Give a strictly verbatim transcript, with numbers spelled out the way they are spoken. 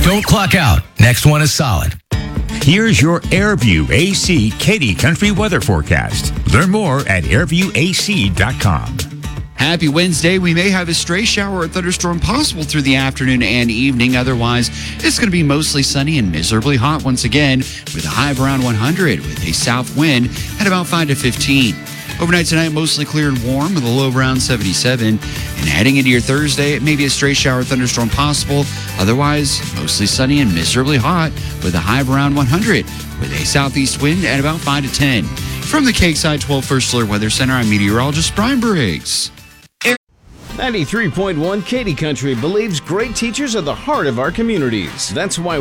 Don't clock out. Next one is solid. Here's your Airview A C Katy Country weather forecast. Learn more at airview a c dot com. Happy Wednesday. We may have a stray shower or thunderstorm possible through the afternoon and evening. Otherwise, it's going to be mostly sunny and miserably hot once again with a high of around one hundred with a south wind at about five to fifteen. Overnight tonight, mostly clear and warm with a low of around seventy-seven. And heading into your Thursday, it may be a stray shower or thunderstorm possible. Otherwise, mostly sunny and miserably hot with a high of around one hundred with a southeast wind at about five to ten. From the Cakeside twelve First Alert Weather Center, I'm meteorologist Brian Briggs. ninety-three point one Katy Country believes great teachers are the heart of our communities. That's why